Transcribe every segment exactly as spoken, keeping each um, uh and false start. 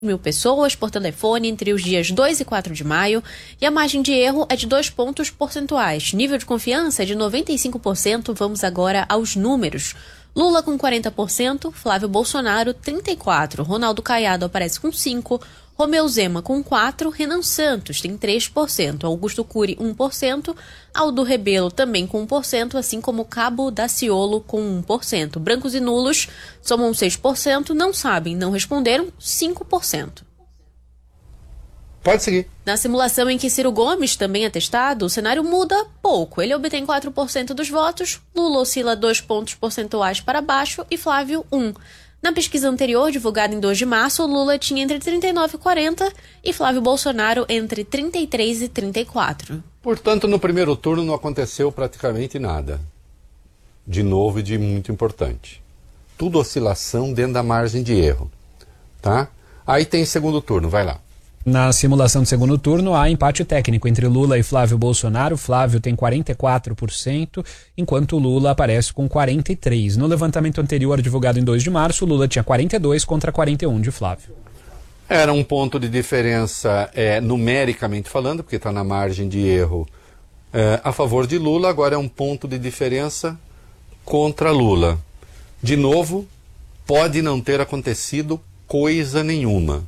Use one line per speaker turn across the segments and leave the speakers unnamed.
mil pessoas por telefone entre os dias dois e quatro de maio e a margem de erro é de dois pontos percentuais. Nível de confiança é de noventa e cinco por cento. Vamos agora aos números. Lula com quarenta por cento, Flávio Bolsonaro trinta e quatro por cento, Ronaldo Caiado aparece com cinco por cento, Romeu Zema com quatro por cento, Renan Santos tem três por cento, Augusto Cury um por cento, Aldo Rebelo também com um por cento, assim como Cabo Daciolo com um por cento. Brancos e nulos somam seis por cento, não sabem, não responderam cinco por cento.
Pode seguir.
Na simulação em que Ciro Gomes também é testado, o cenário muda pouco. Ele obtém quatro por cento dos votos, Lula oscila dois pontos percentuais para baixo e Flávio um por cento. Na pesquisa anterior, divulgada em dois de março, Lula tinha entre trinta e nove e quarenta e Flávio Bolsonaro entre trinta e três e trinta e quatro.
Portanto, no primeiro turno não aconteceu praticamente nada. De novo e de muito importante. Tudo oscilação dentro da margem de erro. Tá? Aí tem segundo turno, vai lá.
Na simulação do segundo turno, há empate técnico entre Lula e Flávio Bolsonaro. Flávio tem quarenta e quatro por cento, enquanto Lula aparece com quarenta e três por cento. No levantamento anterior, divulgado em dois de março, Lula tinha quarenta e dois contra quarenta e um de Flávio.
Era um ponto de diferença é, numericamente falando, porque está na margem de erro é, a favor de Lula. Agora é um ponto de diferença contra Lula. De novo, pode não ter acontecido coisa nenhuma.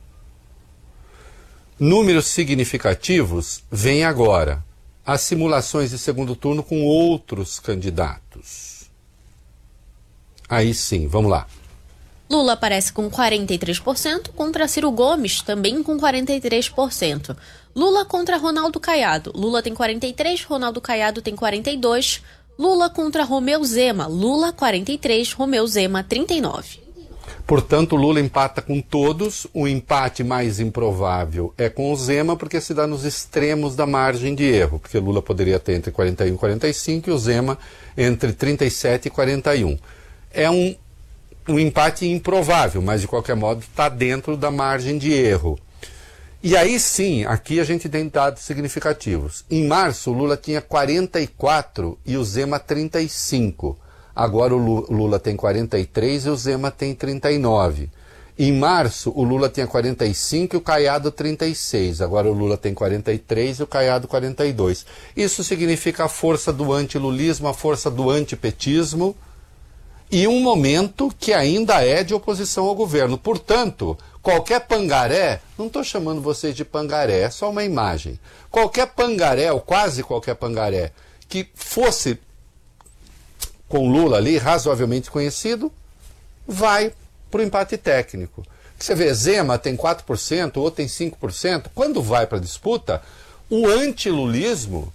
Números significativos vêm agora. As simulações de segundo turno com outros candidatos. Aí sim, vamos lá.
Lula aparece com quarenta e três por cento contra Ciro Gomes, também com quarenta e três por cento. Lula contra Ronaldo Caiado. Lula tem quarenta e três, Ronaldo Caiado tem quarenta e dois. Lula contra Romeu Zema. Lula quarenta e três, Romeu Zema trinta e nove.
Portanto, Lula empata com todos. O empate mais improvável é com o Zema, porque se dá nos extremos da margem de erro. Porque Lula poderia ter entre quarenta e um e quarenta e cinco e o Zema entre trinta e sete e quarenta e um. É um, um empate improvável, mas de qualquer modo está dentro da margem de erro. E aí sim, aqui a gente tem dados significativos. Em março, o Lula tinha quarenta e quatro e o Zema trinta e cinco. Agora o Lula tem quarenta e três e o Zema tem trinta e nove. Em março, o Lula tinha quarenta e cinco e o Caiado trinta e seis. Agora o Lula tem quarenta e três e o Caiado quarenta e dois. Isso significa a força do antilulismo, a força do antipetismo e um momento que ainda é de oposição ao governo. Portanto, qualquer pangaré, não estou chamando vocês de pangaré, é só uma imagem. Qualquer pangaré, ou quase qualquer pangaré, que fosse com Lula ali, razoavelmente conhecido, vai para o empate técnico. Você vê, Zema tem quatro por cento, ou tem cinco por cento. Quando vai para a disputa, o antilulismo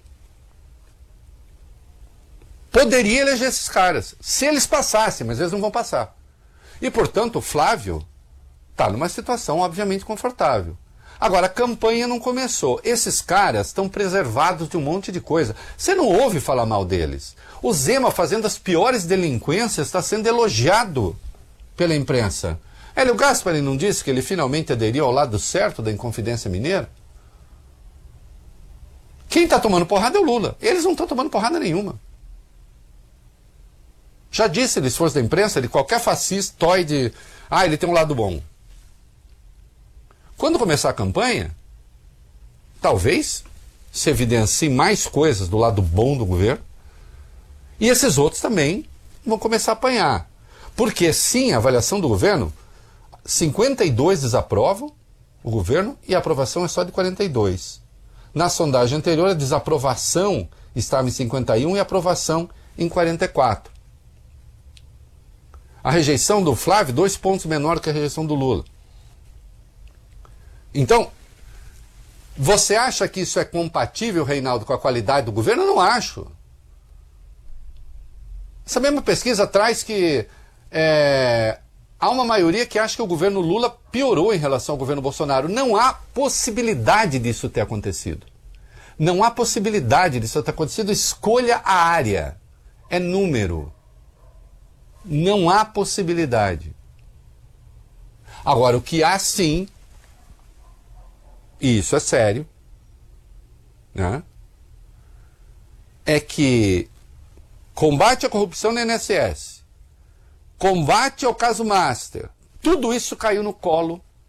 poderia eleger esses caras, se eles passassem, mas eles não vão passar. E, portanto, o Flávio está numa situação, obviamente, confortável. Agora, a campanha não começou. Esses caras estão preservados de um monte de coisa. Você não ouve falar mal deles. O Zema, fazendo as piores delinquências, está sendo elogiado pela imprensa. Hélio Gaspari não disse que ele finalmente aderiu ao lado certo da Inconfidência Mineira? Quem está tomando porrada é o Lula. Eles não estão tomando porrada nenhuma. Já disse ele, esforço da imprensa, de qualquer fascistoide, ah, ele tem um lado bom. Quando começar a campanha, talvez se evidencie mais coisas do lado bom do governo, e esses outros também vão começar a apanhar. Porque sim, a avaliação do governo, cinquenta e dois desaprovam o governo e a aprovação é só de quarenta e dois. Na sondagem anterior, a desaprovação estava em cinquenta e um e a aprovação em quarenta e quatro. A rejeição do Flávio, dois pontos menor que a rejeição do Lula. Então, você acha que isso é compatível, Reinaldo, com a qualidade do governo? Eu não acho. Essa mesma pesquisa traz que é, há uma maioria que acha que o governo Lula piorou em relação ao governo Bolsonaro. Não há possibilidade disso ter acontecido. Não há possibilidade disso ter acontecido. Escolha a área. É número. Não há possibilidade. Agora, o que há sim, e isso é sério, né, é que combate à corrupção no I N S S, combate ao caso Master, tudo isso caiu no colo